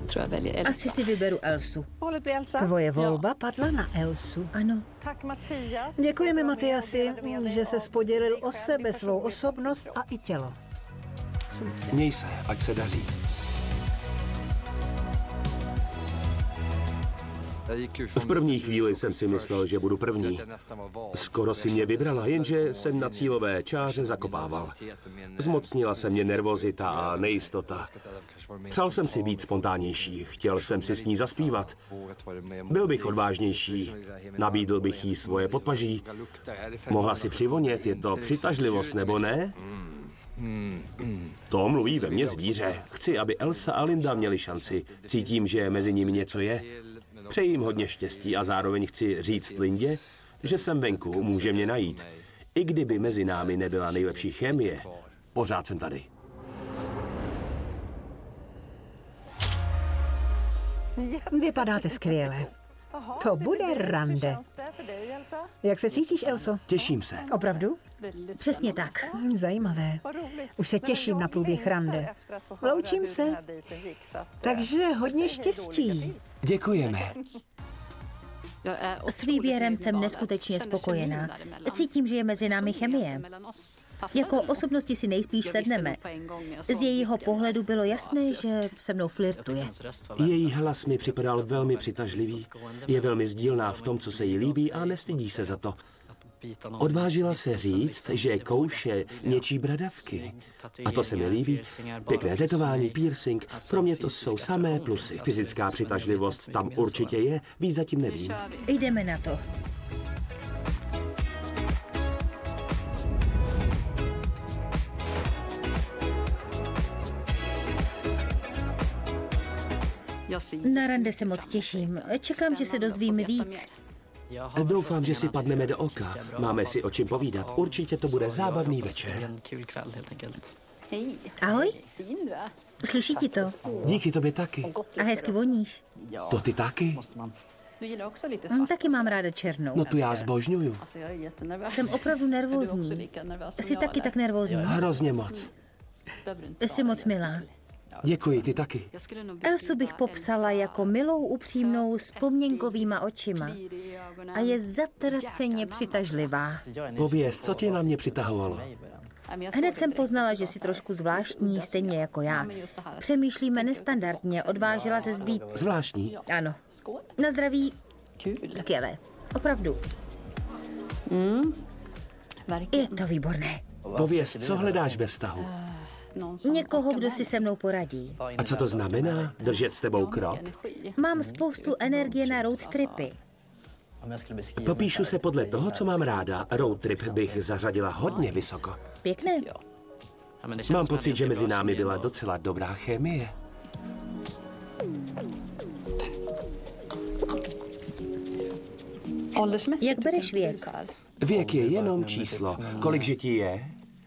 Asi si vyberu Elsu. Tvoje volba padla na Elsu. Ano. Děkujeme, Matiasi, že se podělil o sebe, svou osobnost a i tělo. Měj se, ať se daří. V první chvíli jsem si myslel, že budu první. Skoro si mě vybrala, jenže jsem na cílové čáře zakopával. Zmocnila se mě nervozita a nejistota. Přál jsem si být spontánnější, chtěl jsem si s ní zaspívat. Byl bych odvážnější, nabídl bych jí svoje podpaží. Mohla si přivonět, je to přitažlivost, nebo ne? To mluví ve mně zvíře. Chci, aby Elsa a Linda měli šanci. Cítím, že mezi nimi něco je. Přeji jim hodně štěstí a zároveň chci říct Lindě, že jsem venku, může mě najít. I kdyby mezi námi nebyla nejlepší chemie, pořád jsem tady. Vypadáte skvěle. To bude rande. Jak se cítíš, Elso? Těším se. Opravdu? Přesně tak. Zajímavé. Už se těším na průběh rande. Loučím se. Takže hodně štěstí. Děkujeme. S výběrem jsem neskutečně spokojená. Cítím, že je mezi námi chemie. Jako osobnosti si nejspíš sedneme. Z jejího pohledu bylo jasné, že se mnou flirtuje. Její hlas mi připadal velmi přitažlivý. Je velmi sdílná v tom, co se jí líbí a nestydí se za to. Odvážila se říct, že kouše něčí bradavky. A to se mi líbí. Pěkné tetování, piercing, pro mě to jsou samé plusy. Fyzická přitažlivost tam určitě je, víc zatím nevím. Jdeme na to. Na rande se moc těším. Čekám, že se dozvím víc. Doufám, že si padneme do oka. Máme si o čem povídat. Určitě to bude zábavný večer. Ahoj. Sluší ti to? Díky tobě taky. A hezky voníš. To ty taky? Taky mám ráda černou. No tu já zbožňuju. Jsem opravdu nervózní. Jsi taky tak nervózní. Hrozně moc. Jsi moc milá. Děkuji, ty taky. Elsu bych popsala jako milou, upřímnou, s pomněnkovýma očima. A je zatraceně přitažlivá. Pověz, co tě na mě přitahovalo? Hned jsem poznala, že jsi trošku zvláštní, stejně jako já. Přemýšlíme nestandardně, odvážila se zbýt. Zvláštní? Ano. Na zdraví. Skvělé. Opravdu. Je to výborné. Pověz, co hledáš ve vztahu? Někoho, kdo si se mnou poradí. A co to znamená? Držet s tebou krok? Mám spoustu energie na road tripy. Popíšu se podle toho, co mám ráda. Road trip bych zařadila hodně vysoko. Pěkné. Mám pocit, že mezi námi byla docela dobrá chemie. Jak bereš věk? Věk je jenom číslo. Kolikže ti je?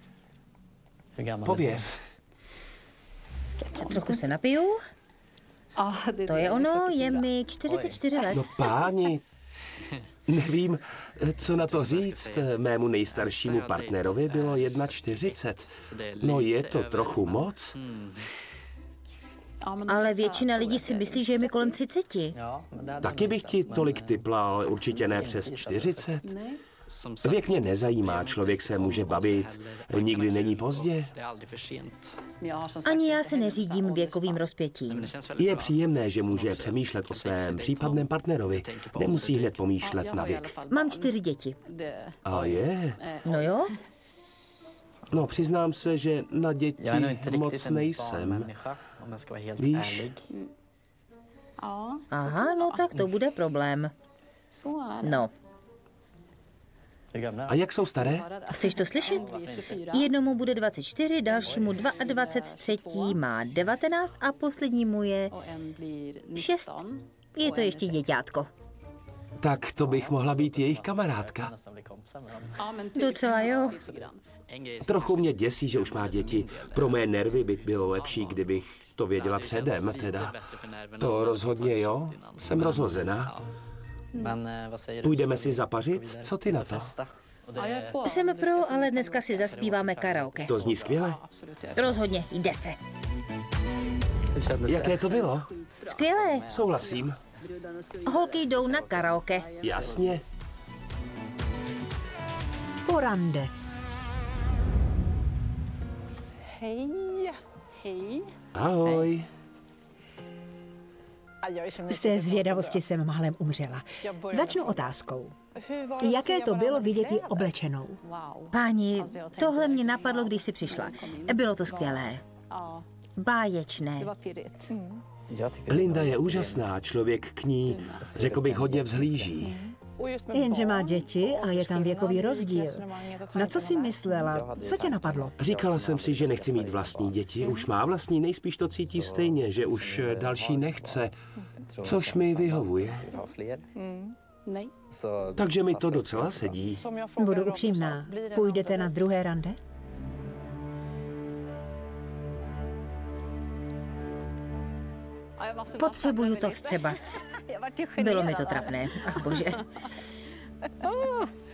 Pověz. Trochu se napiju. To je ono, je mi 44 let. No páni, nevím, co na to říct. Mému nejstaršímu partnerovi bylo 41. No je to trochu moc. Ale většina lidí si myslí, že je mi kolem 30. Taky bych ti tolik tipla, ale určitě ne přes 40. Věk mě nezajímá, člověk se může bavit, nikdy není pozdě. Ani já se neřídím věkovým rozpětím. Je příjemné, že může přemýšlet o svém případném partnerovi. Nemusí hned pomýšlet na věk. Mám 4 děti. A je? No jo? No, přiznám se, že na děti moc nejsem. Víš? Aha, no tak to bude problém. No. A jak jsou staré? Chceš to slyšet? Jednomu bude 24, dalšímu 22, třetí má 19 a poslednímu je 6. Je to ještě děťátko. Tak to bych mohla být jejich kamarádka. Docela jo. Trochu mě děsí, že už má děti. Pro mé nervy by bylo lepší, kdybych to věděla předem, teda. To rozhodně jo, jsem rozhozená. Půjdeme si zapařit? Co ty na to? Jsem pro, ale dneska si zaspíváme karaoke. To zní skvěle. Rozhodně, jde se. Jaké to bylo? Skvělé. Souhlasím. Holky jdou na karaoke. Jasně. Po rande. Ahoj. Z té zvědavosti jsem málem umřela. Začnu otázkou. Jaké to bylo vidět ji oblečenou? Páni, tohle mě napadlo, když jsi přišla. Bylo to skvělé. Báječné. Linda je úžasná, člověk k ní, řekl bych, hodně vzhlíží. Jenže má děti a je tam věkový rozdíl. Na co jsi myslela? Co tě napadlo? Říkala jsem si, že nechci mít vlastní děti. Už má vlastní, nejspíš to cítí stejně, že už další nechce, což mi vyhovuje. Takže mi to docela sedí. Budu upřímná. Půjdete na druhé rande? Potřebuju to vstřebat. Bylo mi to trapné. Ach bože.